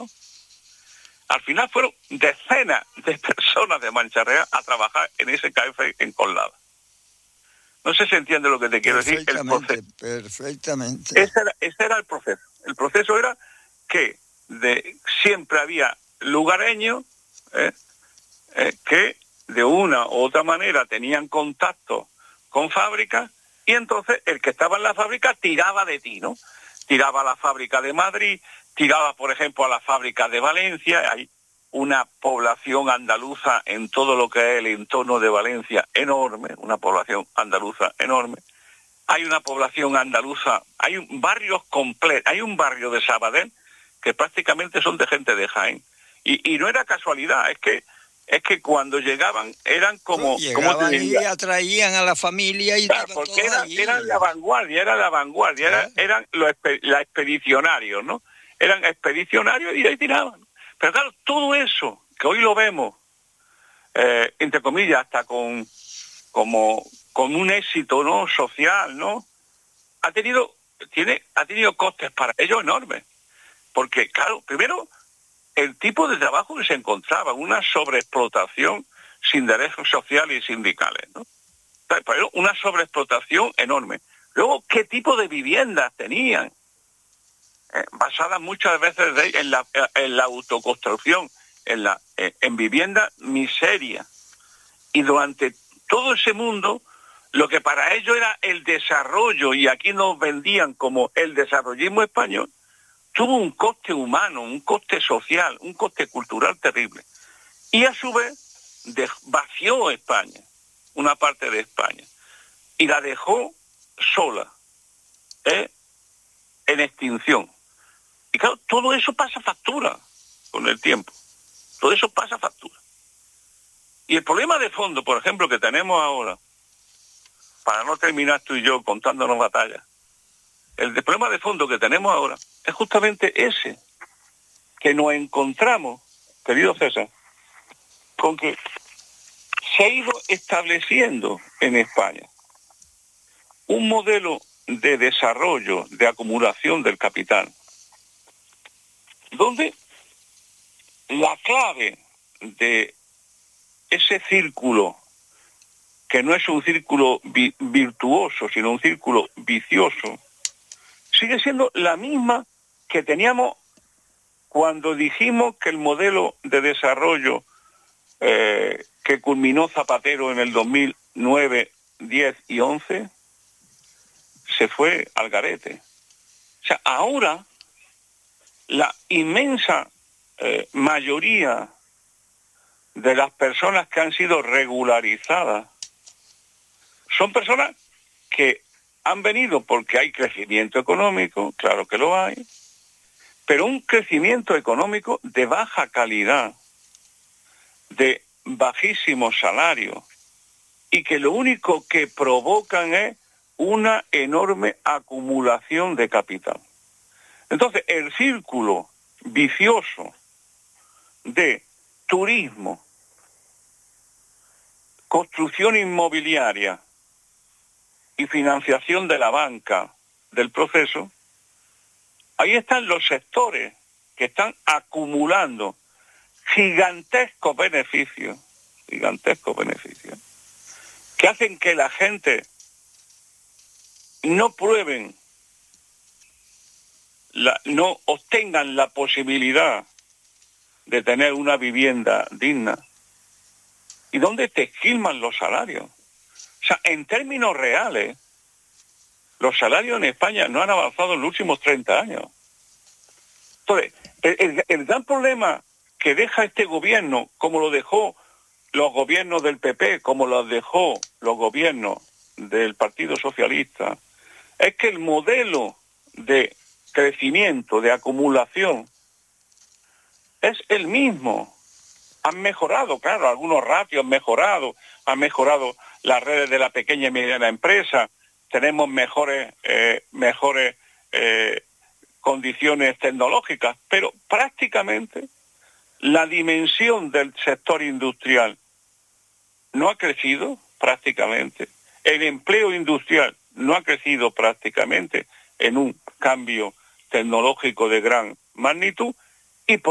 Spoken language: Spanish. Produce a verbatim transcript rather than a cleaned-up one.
¿no? Al final fueron decenas de personas de Mancha Real a trabajar en ese K F en Coslada. No sé si entiende lo que te quiero decir. El proceso. Perfectamente. Ese era, ese era el proceso. El proceso era que de, siempre había lugareños eh, eh, que de una u otra manera tenían contacto con fábricas y entonces el que estaba en la fábrica tiraba de ti, ¿no? Tiraba a la fábrica de Madrid, tiraba, por ejemplo, a la fábrica de Valencia. Hay una población andaluza en todo lo que es el entorno de Valencia enorme, una población andaluza enorme. Hay una población andaluza, hay un barrios completos, hay un barrio de Sabadell que prácticamente son de gente de Jaén. Y, y no era casualidad, es que es que cuando llegaban eran como... Llegaban ¿cómo te diría? y atraían a la familia y Claro, estaban porque todos era, allí. eran la vanguardia, era la vanguardia, era, ¿Eh? eran los expe- la expedicionarios, ¿no? Eran expedicionarios y ahí tiraban. Pero claro, todo eso, que hoy lo vemos, eh, entre comillas, hasta con como con un éxito, ¿no?, social, ¿no?, ha tenido, tiene, ha tenido costes para ellos enormes. Porque, claro, primero, el tipo de trabajo que se encontraba, una sobreexplotación sin derechos sociales y sindicales, ¿no? Pero una sobreexplotación enorme. Luego, ¿qué tipo de viviendas tenían? Eh, basadas muchas veces de, en, la, en la autoconstrucción, en, la, eh, en vivienda miseria. Y durante todo ese mundo, lo que para ellos era el desarrollo, y aquí nos vendían como el desarrollismo español, tuvo un coste humano, un coste social, un coste cultural terrible. Y a su vez, de, vació España, una parte de España, y la dejó sola, ¿eh?, en extinción. Y claro, todo eso pasa factura con el tiempo. Todo eso pasa factura. Y el problema de fondo, por ejemplo, que tenemos ahora, para no terminar tú y yo contándonos batallas, el problema de fondo que tenemos ahora es justamente ese, que nos encontramos, querido César, con que se ha ido estableciendo en España un modelo de desarrollo, de acumulación del capital, donde la clave de ese círculo, que no es un círculo vi- virtuoso, sino un círculo vicioso, sigue siendo la misma que teníamos cuando dijimos que el modelo de desarrollo eh, que culminó Zapatero en el dos mil nueve, diez y once se fue al garete. O sea, ahora la inmensa eh, mayoría de las personas que han sido regularizadas son personas que han venido porque hay crecimiento económico, claro que lo hay, pero un crecimiento económico de baja calidad, de bajísimos salarios, y que lo único que provocan es una enorme acumulación de capital. Entonces, el círculo vicioso de turismo, construcción inmobiliaria y financiación de la banca del proceso, ahí están los sectores que están acumulando gigantescos beneficios, gigantescos beneficios, que hacen que la gente no prueben, la, no obtengan la posibilidad de tener una vivienda digna. ¿Y dónde te esquilman los salarios? O sea, en términos reales, los salarios en España no han avanzado en los últimos treinta años. Entonces, el, el, el gran problema que deja este gobierno, como lo dejó los gobiernos del P P, como los dejó los gobiernos del Partido Socialista, es que el modelo de crecimiento, de acumulación, es el mismo. Han mejorado, claro, algunos ratios han mejorado, han mejorado las redes de la pequeña y mediana empresa, tenemos mejores, eh, mejores eh, condiciones tecnológicas, pero prácticamente la dimensión del sector industrial no ha crecido prácticamente, el empleo industrial no ha crecido prácticamente en un cambio tecnológico de gran magnitud,